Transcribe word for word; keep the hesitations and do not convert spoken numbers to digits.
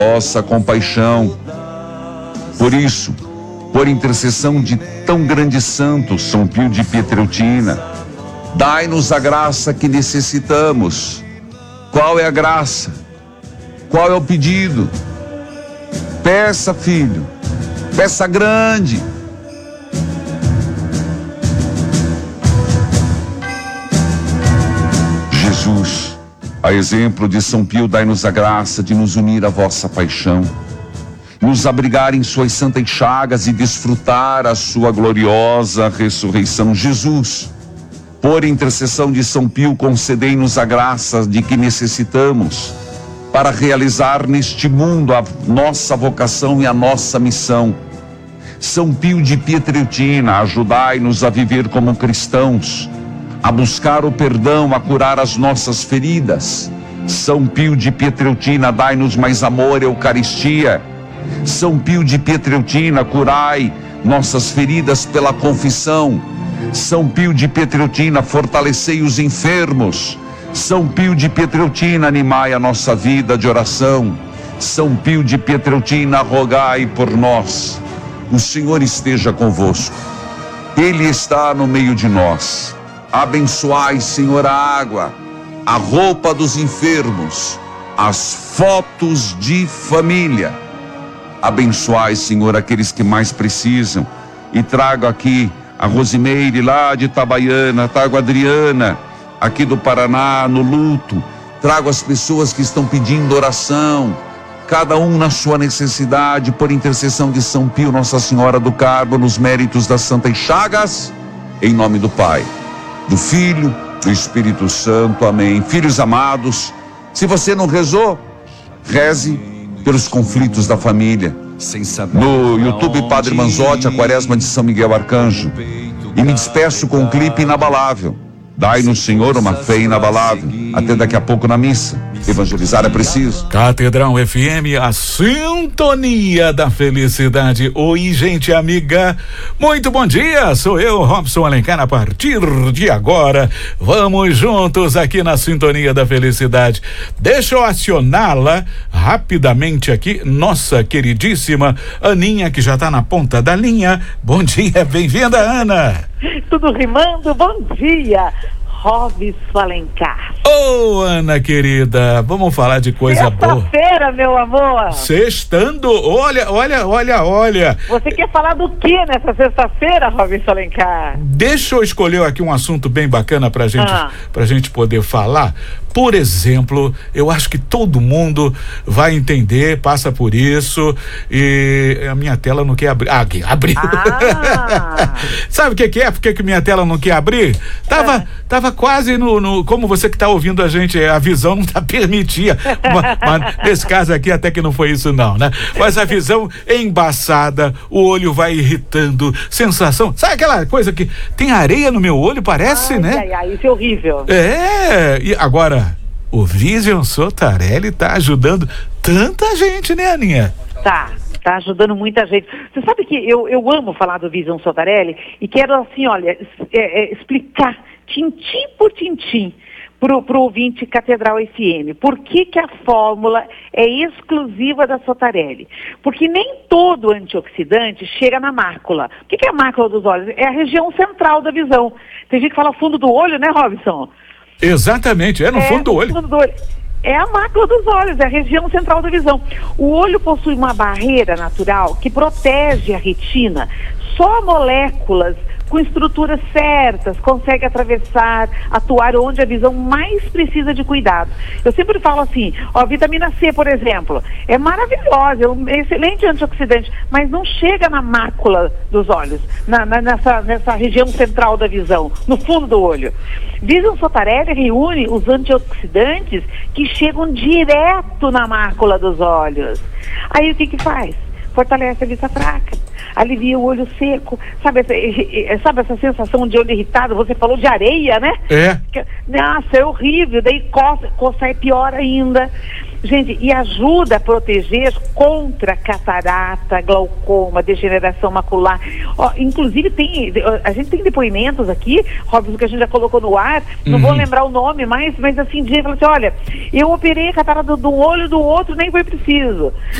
vossa compaixão. Por isso, por intercessão de tão grande santo São Pio de Pietrelcina, dai-nos a graça que necessitamos. Qual é a graça? Qual é o pedido? Peça, filho, peça grande. Jesus, a exemplo de São Pio, dai-nos a graça de nos unir à vossa paixão, nos abrigar em suas santas chagas e desfrutar a sua gloriosa ressurreição. Jesus, por intercessão de São Pio, concedei-nos a graça de que necessitamos para realizar neste mundo a nossa vocação e a nossa missão. São Pio de Pietrelcina, ajudai-nos a viver como cristãos, a buscar o perdão, a curar as nossas feridas. São Pio de Pietrelcina, dai-nos mais amor e Eucaristia. São Pio de Pietrelcina, curai nossas feridas pela confissão. São Pio de Pietrelcina, fortalecei os enfermos. São Pio de Pietrelcina, animai a nossa vida de oração. São Pio de Pietrelcina, rogai por nós. O Senhor esteja convosco. Ele está no meio de nós. Abençoai, Senhor, a água, a roupa dos enfermos, as fotos de família. Abençoai, Senhor, aqueles que mais precisam. E trago aqui a Rosimeire lá de Itabaiana, trago a Adriana aqui do Paraná no luto. Trago as pessoas que estão pedindo oração, cada um na sua necessidade, por intercessão de São Pio, Nossa Senhora do Carmo, nos méritos das Santas Chagas, em nome do Pai, do Filho, do Espírito Santo. Amém. Filhos amados, se você não rezou, reze pelos conflitos da família. No YouTube, Padre Manzotti, a Quaresma de São Miguel Arcanjo. E me despeço com um clipe inabalável. Dai-nos, Senhor, uma fé inabalável. Até daqui a pouco na missa. Evangelizar é preciso. Catedral F M, a sintonia da felicidade. Oi, gente amiga. Muito bom dia. Sou eu, Robson Alencar. A partir de agora, vamos juntos aqui na sintonia da felicidade. Deixa eu acioná-la rapidamente aqui. Nossa queridíssima Aninha, que já está na ponta da linha. Bom dia, bem-vinda, Ana. Tudo rimando, bom dia, Robson Alencar. Ô, oh, Ana querida, vamos falar de coisa boa. Sexta-feira, meu amor. Sextando, olha, olha, olha, olha. Você quer falar do que nessa sexta-feira, Robson Alencar? Deixa eu escolher aqui um assunto bem bacana pra gente, ah. pra gente poder falar. Por exemplo, eu acho que todo mundo vai entender, passa por isso, e a minha tela não quer abrir. Ah, abriu. Ah. Sabe o que, que é? Por que, que minha tela não quer abrir? Tava, é. tava quase no, no. Como você que tá ouvindo a gente, a visão não tá permitia. mas, mas nesse caso aqui, até que não foi isso, não, né? Mas a visão é embaçada, o olho vai irritando, sensação. Sabe aquela coisa que tem areia no meu olho, parece, ai, né? Ai, ai, isso é horrível. É, e agora. O Vision Sotarelli tá ajudando tanta gente, né, Aninha? Tá, tá ajudando muita gente. Você sabe que eu, eu amo falar do Vision Sotarelli e quero, assim, olha, é, é, explicar tintim por tintim pro, pro ouvinte Catedral F M. Por que que a fórmula é exclusiva da Sotarelli? Porque nem todo antioxidante chega na mácula. O que que é a mácula dos olhos? É a região central da visão. Tem gente que fala fundo do olho, né, Robson? Exatamente, é no é, fundo do olho. Fundo do olho. É a mácula dos olhos, é a região central da visão. O olho possui uma barreira natural que protege a retina. Só moléculas com estruturas certas conseguem atravessar, atuar onde a visão mais precisa de cuidado. Eu sempre falo assim, ó, a vitamina C, por exemplo, é maravilhosa, é um excelente antioxidante, mas não chega na mácula dos olhos, na, na, nessa, nessa região central da visão, no fundo do olho. Vision Sotarelli reúne os antioxidantes que chegam direto na mácula dos olhos. Aí o que que faz? Fortalece a vista fraca, alivia o olho seco, sabe essa, sabe essa sensação de olho irritado? Você falou de areia, né? É. Nossa, é horrível, daí coça, coça é pior ainda. Gente, e ajuda a proteger contra catarata, glaucoma, degeneração macular. Ó, inclusive tem, a gente tem depoimentos aqui, Robson, que a gente já colocou no ar, não Uhum. vou lembrar o nome mais, mas assim, de fala assim, olha, eu operei a catarata de um olho, do outro nem foi preciso.